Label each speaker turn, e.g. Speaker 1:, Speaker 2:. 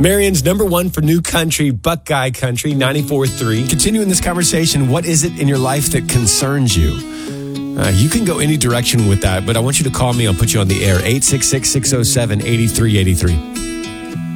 Speaker 1: Marion's number one for new country, Buckeye Country, 94.3.
Speaker 2: Continuing this conversation, what is it in your life that concerns you? You can go any direction with that, but I want you to call me. I'll put you on the air. 866-607-8383.